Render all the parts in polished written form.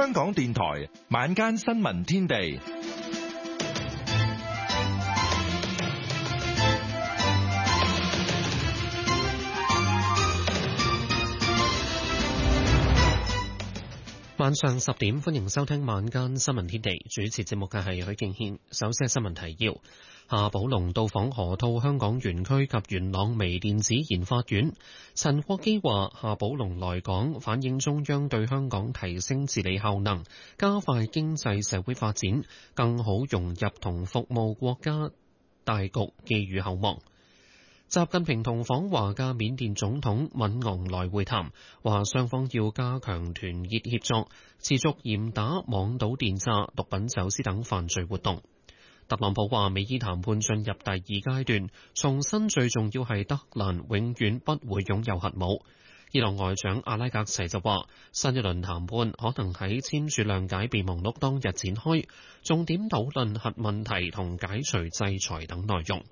香港電台晚間新聞天地。 晚上10點，歡迎收聽晚間新聞天地。主持節目嘅係許敬軒。首先係新聞提要：夏寶龍到訪河套香港園區及元朗微電子研發院。陳國基話，夏寶龍來港反映中央對香港提升治理效能，加快經濟社會發展，更好融入同服務國家大局，寄予厚望。習近平同訪華嘅緬甸總統敏昂萊會談，話雙方要加強團結協作，持續嚴打網賭電詐、毒品走私等犯罪活動。特朗普話美伊談判進入第二階段，重申最重要係德蘭永遠不會擁有核武。伊朗外長阿拉格齊就話，新一輪談判可能喺簽署諒解備忘錄當日展開，重點討論核問題同解除制裁等內容。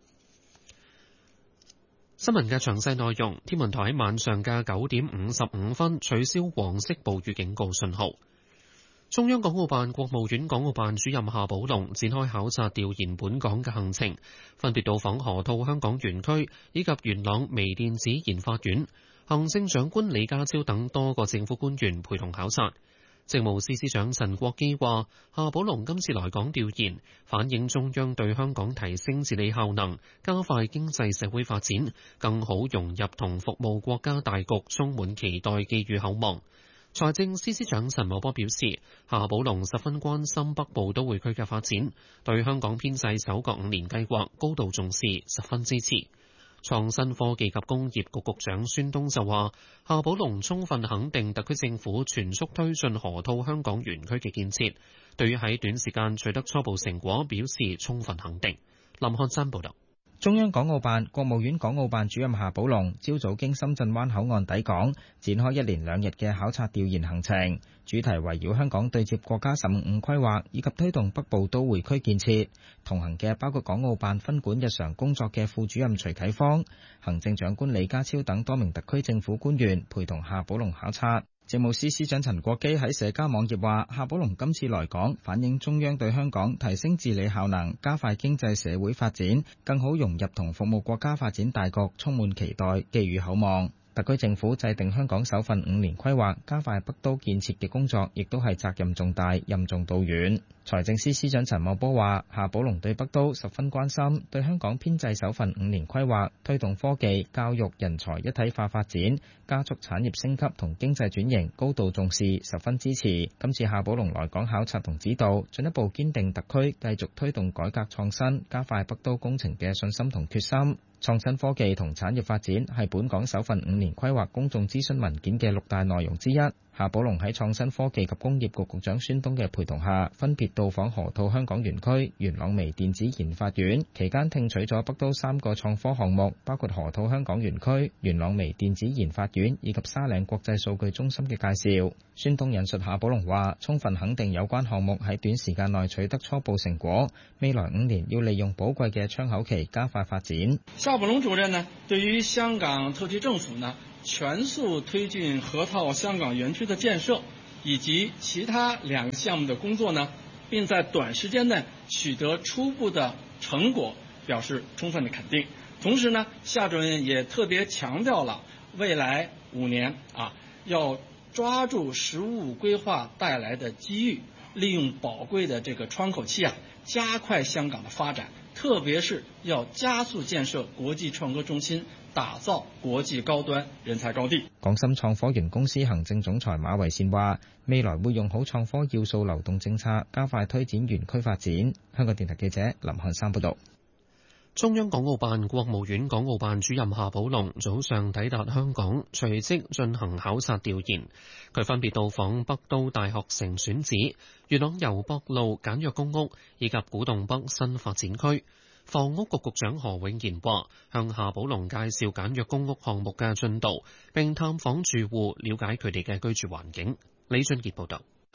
新聞嘅詳細內容。天文台喺晚上嘅9點55分取消黃色暴雨警告信號。中央港澳辦國務院港澳辦主任夏寶龍展開考察調研本港嘅行程，分別到訪河套香港園區以及元朗微電子研發院。行政長官李家超等多個政府官員陪同考察。政務司司長陳國基話，夏寶龍今次來港調研，反映中央對香港提升治理效能、加快經濟社會發展、更好融入同服務國家大局充滿期待，寄予厚望。財政司司長陳茂波表示，夏寶龍十分關心北部都會區嘅發展，對香港編制首個5年計劃高度重視，十分支持。創新科技及工業局局長孫東就話，夏寶龍充分肯定特區政府全速推進河套香港園區嘅建設，對於喺短時間取得初步成果表示充分肯定。林漢山報道。 中央港澳辦、國務院港澳辦主任夏寶龍朝早經深圳灣口岸抵港，展開一連2日嘅考察調研行程，主題圍繞香港對接國家15五規劃以及推動北部都會區建設。同行嘅包括港澳辦分管日常工作嘅副主任徐啟芳、行政長官李家超等多名特區政府官員陪同夏寶龍考察。政務司司長陳國基喺社交網頁話，夏寶龍今次來港反映中央對香港提升治理效能、加快經濟社會發展、更好融入同服務國家發展大局充滿期待，寄予厚望。特區政府制定香港首份5年規劃，加快北都建設嘅工作，亦都係責任重大、任重道遠。財政司司長陳茂波話，夏寶龍對北都十分關心，對香港編制首份5年規劃，推動科技、教育、人才一體化發展，加速產業升級同經濟轉型，高度重視，十分支持。今次夏寶龍來港考察同指導，進一步堅定特區繼續推動改革創新，加快北都工程嘅信心同決心。創新科技同產業發展係本港首份5年規劃公眾諮詢文件嘅6大內容之一。夏寶龍喺創新科技及工業局局長孫東嘅陪同下，分別到訪河套香港園區、元朗微電子研發院，期間聽取咗北都3個創科項目，包括河套香港園區、元朗微電子研發院以及沙嶺國際數據中心嘅介紹。孫東引述夏寶龍話，充分肯定有關項目喺短時間內取得初步成果，未來5年要利用寶貴嘅窗口期加快發展。 夏寶龍主任呢，對於香港特區政府呢，全速推進河套香港園區的建設以及其他2個項目的工作呢，並在短時間內取得初步的成果，表示充分的肯定。同時呢，夏主任也特別強調了未來5年要抓住15五規劃帶來的機遇，利用寶貴的這個窗口期加快香港的發展，特別是要加速建設國際創科中心，打造國際高端人才高地。 港深創科園公司行政總裁馬維善話，未來會用好創科要素流動政策，加快推展園區發展。香港電台記者林漢山報道。 中央港澳辦、國務院港澳辦主任夏寶龍早上抵達香港，隨即進行考察調研。佢分別到訪北都大學城選址、元朗油北路簡約公屋以及古洞北新發展區。房屋局局長何永賢話，向夏寶龍介紹簡約公屋項目嘅進度，並探訪住戶，了解佢哋嘅居住環境。李俊傑報道。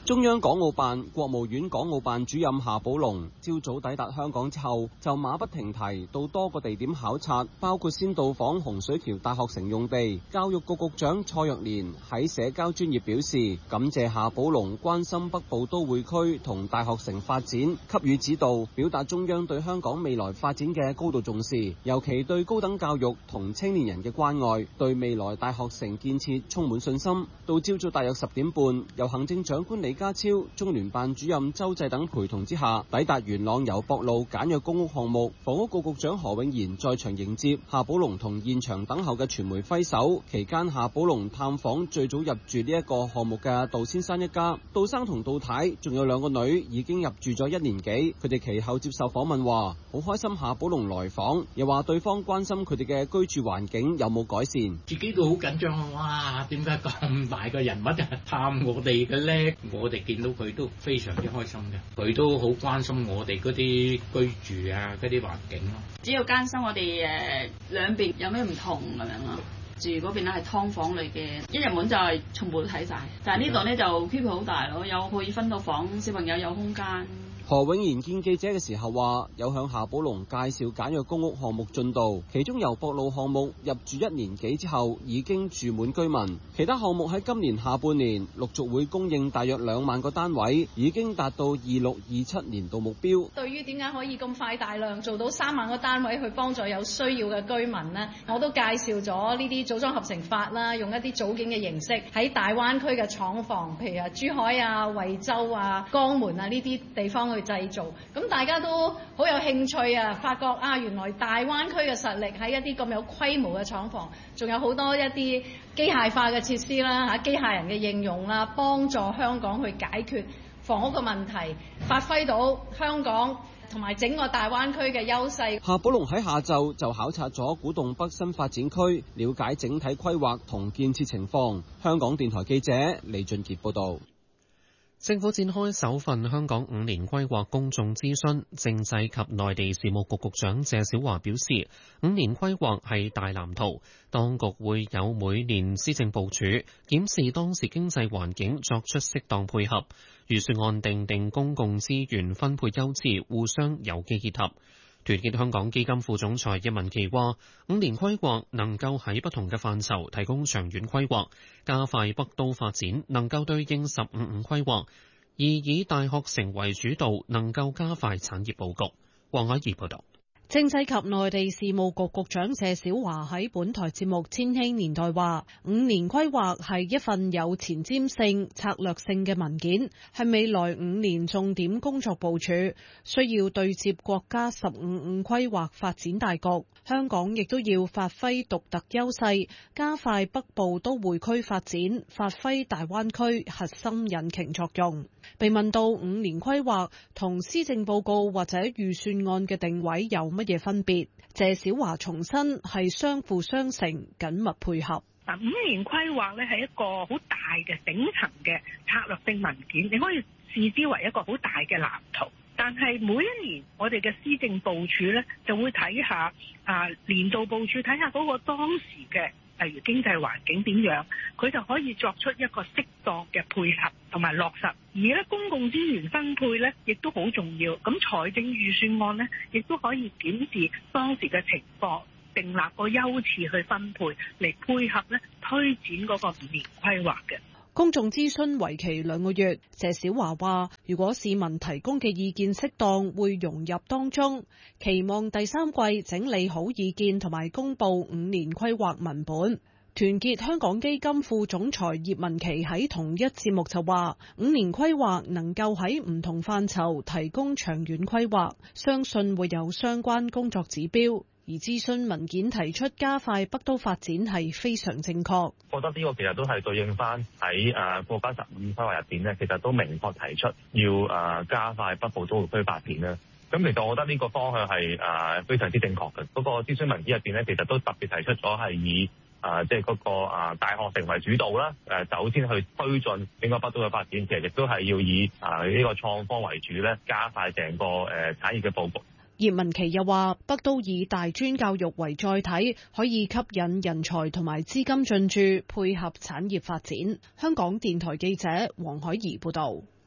中央港澳辦、國務院港澳辦主任夏寶龍朝早抵達香港之後，就馬不停蹄到多個地點考察，包括先到訪洪水橋大學城用地。教育局局長蔡若蓮喺社交專頁表示，感謝夏寶龍關心北部都會區同大學城發展，給予指導，表達中央對香港未來發展嘅高度重視，尤其對高等教育同青年人嘅關愛，對未來大學城建設充滿信心。到朝早大約10點半，由行政長官李家超、中聯辦主任周濟等陪同之下，抵達元朗油博路簡約公屋項目。房屋局局長何永賢在場迎接夏寶龍同現場等候嘅傳媒揮手。期間，夏寶龍探訪最早入住呢一個項目嘅杜先生一家。杜生同杜太仲有2個女已經入住咗1年幾。佢哋其後接受訪問話，好開心夏寶龍來訪，又話對方關心佢哋嘅居住環境有冇改善。 自己都好緊張，哇！點解咁大個人物探我哋嘅咧？我哋見到佢都非常之開心嘅，佢都好關心我哋嗰啲居住啊，嗰啲環境咯。 只要關心我哋兩邊有咩唔同咁樣咯。住嗰邊咧係劏房類嘅，一入門就係全部都睇晒，但係呢度咧就區別好大咯，有可以分到房，小朋友有空間。 何永賢見記者嘅時候話，有向夏寶龍介紹簡約公屋項目進度，其中油博路項目入住1年幾之後已經住滿居民，其他項目喺今年下半年陸續會供應大約2萬個單位，已經達到26-27年度目標。 對於點解可以咁快大量做到3萬個單位去幫助有需要嘅居民呢？我都介紹咗呢啲組裝合成法啦，用一啲組件嘅形式喺大灣區嘅廠房，譬如珠海啊、惠州啊、江門啊呢啲地方去製造，咁大家都好有興趣啊！發覺啊，原來大灣區嘅實力喺一啲咁有規模嘅廠房，仲有好多一啲機械化嘅設施啦，嚇機械人嘅應用啦，幫助香港去解決房屋嘅問題，發揮到香港同埋整個大灣區嘅優勢。 夏寶龍喺下晝就考察咗古洞北新發展區，了解整體規劃同建設情況。香港電台記者李俊傑報導。 政府展開首份香港5年規劃公眾諮詢，政制及內地事務局局長謝小華表示，5年規劃係大藍圖，當局會有每年施政部署，檢視當時經濟環境，作出適當配合。預算案定公共資源分配優次，互相有機結合。團結香港基金副總裁葉文琪話：5年規劃能夠喺不同嘅範疇提供長遠規劃，加快北都發展，能夠對應15規劃；而以大學城為主導，能夠加快產業佈局。黃海怡報導。 政制及內地事務局局長謝小華喺本台節目《千禧年代》話：5年規劃係一份有前瞻性、策略性嘅文件，係未來5年重點工作部署，需要對接國家15規劃發展大局。香港亦都要發揮獨特優勢，加快北部都會區發展，發揮大灣區核心引擎作用。被問到5年規劃同施政報告或者預算案嘅定位有乜嘢分別？謝小華重申係相輔相成，緊密配合。 5年規劃咧係一個好大嘅頂層嘅策略性文件，你可以視之為一個好大嘅藍圖。但係每一年我哋嘅施政部署咧就會睇下年度部署，睇下嗰個當時嘅例如經濟環境點樣，佢就可以作出一個適當嘅配合同埋落實。而咧公共資源分配咧亦都好重要，咁財政預算案咧亦都可以檢視當時嘅情況，訂立個優次去分配嚟配合咧推展嗰個5年規劃嘅。 公眾諮詢為期2個月，謝小華話：如果市民提供嘅意見適當，會融入當中。期望第3季整理好意見同埋公佈5年規劃文本。團結香港基金副總裁葉文琪喺同一節目就話：5年規劃能夠喺唔同範疇提供長遠規劃，相信會有相關工作指標。而諮詢文件提出加快北都發展係非常正確。 覺得呢個其實都係對應翻喺國家15規劃入邊咧，其實都明確提出要加快北部都會區發展啦。咁其實我覺得呢個方向係非常之正確嘅。嗰個諮詢文件入邊咧，其實都特別提出咗係以即係嗰個大學城為主導啦，首先去推進整個北都嘅發展，其實亦都係要以呢個創科為主咧，加快成個產業嘅佈局。 葉文琪又話：北都以大專教育為載體，可以吸引人才同埋資金進駐，配合產業發展。香港電台記者黃海怡報導。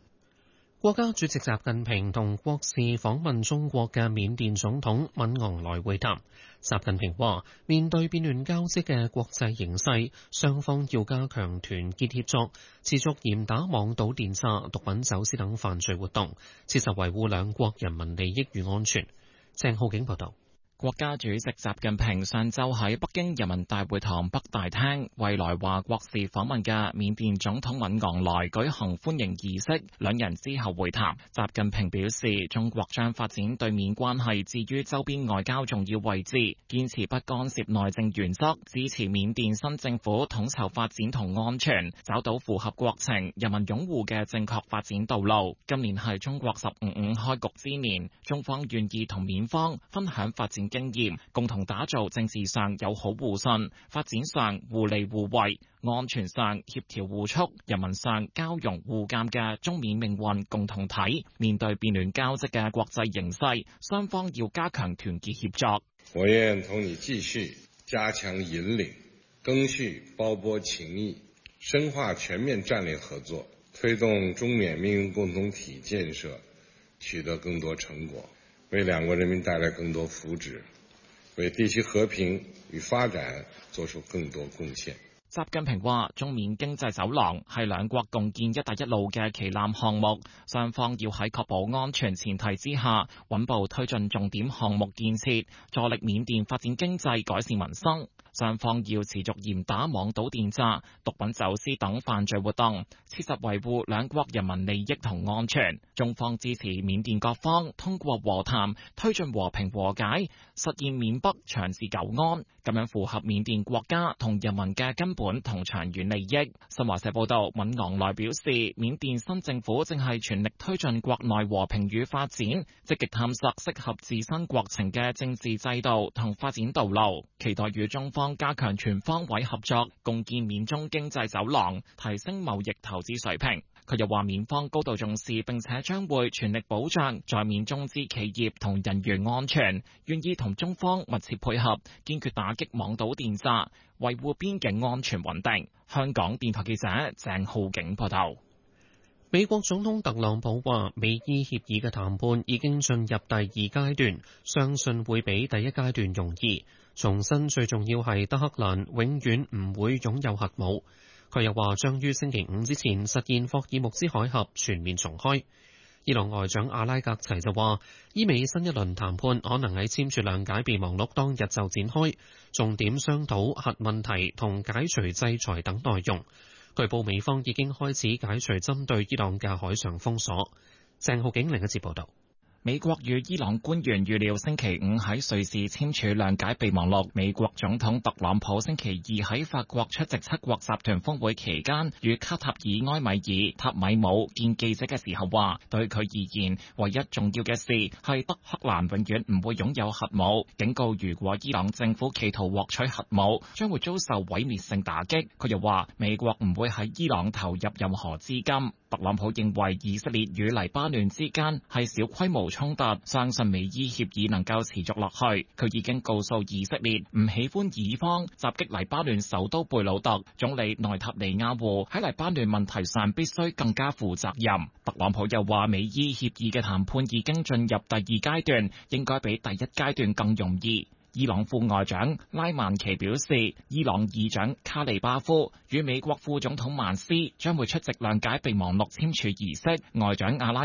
國家主席習近平同國事訪問中國嘅緬甸總統敏昂萊會談。習近平話：面對變亂交織嘅國際形勢，雙方要加強團結協作，持續嚴打網賭電詐、毒品走私等犯罪活動，切實維護兩國人民利益與安全。鄭浩景報道。 國家主席習近平上晝喺北京人民大會堂北大廳為來華國事訪問嘅緬甸總統敏昂萊舉行歡迎儀式，兩人之後會談。習近平表示，中國將發展對緬關係置於周邊外交重要位置，堅持不干涉內政原則，支持緬甸新政府統籌發展同安全，找到符合國情、人民擁護嘅正確發展道路。今年係中國15.5開局之年，中方願意同緬方分享發展經驗，共同打造政治上友好互信、發展上互利互惠、安全上協調互促、人民上交融互鑒嘅中緬命運共同體。面對變亂交織嘅國際形勢，雙方要加強團結協作。 我願同你繼續加強引領，贇續胞波情誼，深化全面戰略合作，推動中緬命運共同體建設取得更多成果，為兩國人民帶來更多福祉，為地區和平與發展作出更多貢獻。 習近平話：中緬經濟走廊係兩國共建「一帶一路」嘅旗艦項目，雙方要喺確保安全前提之下，穩步推進重點項目建設，助力緬甸發展經濟、改善民生。雙方要持續嚴打網賭電詐、毒品走私等犯罪活動，切實維護兩國人民利益同安全。中方支持緬甸各方通過和談推進和平和解，實現緬北長治久安，咁樣符合緬甸國家同人民嘅根本同長遠利益。新華社報道，敏昂萊表示，緬甸新政府正係全力推進國內和平與發展，積極探索適合自身國情嘅政治制度同發展道路，期待與中方加強全方位合作，共建緬中經濟走廊，提升貿易投資水平。佢又話，緬方高度重視並且將會全力保障在緬中資企業同人員安全，願意同中方密切配合，堅決打擊網賭電詐，維護邊境安全穩定。香港電台記者鄭浩景報道。 美國總統特朗普話，美伊協議嘅談判已經進入第二階段，相信會比第一階段容易。重申最重要係德黑蘭永遠唔會擁有核武。佢又話將於星期五之前實現霍爾木茲海峽全面重開。伊朗外長阿拉格齊就話，伊美新一輪談判可能喺簽署諒解備忘錄當日就展開，重點商討核問題同解除制裁等內容。據報美方已經開始解除針對伊朗嘅海上封鎖。鄭浩景另一節報道。 美國與伊朗官員預料星期五喺瑞士簽署諒解備忘錄。美國總統特朗普星期二喺法國出席七國集團峰會期間，與卡塔爾埃米爾塔米姆見記者嘅時候話，對佢而言，唯一重要嘅事係德黑蘭永遠唔會擁有核武，警告如果伊朗政府企圖獲取核武，將會遭受毀滅性打擊。佢又話，美國唔會喺伊朗投入任何資金。特朗普認為以色列與黎巴嫩之間係小規模衝突，相信美伊協議能夠持續落去。佢已經告訴以色列唔喜歡以方襲擊黎巴嫩首都貝魯特，總理內塔尼亞胡喺黎巴嫩問題上必須更加負責任。特朗普又話，美伊協議嘅談判已經進入第二階段，應該比第一階段更容易。伊朗副外長拉曼奇表示，伊朗議長卡利巴夫與美國副總統曼斯將會出席諒解備忘錄簽署儀式。外長阿拉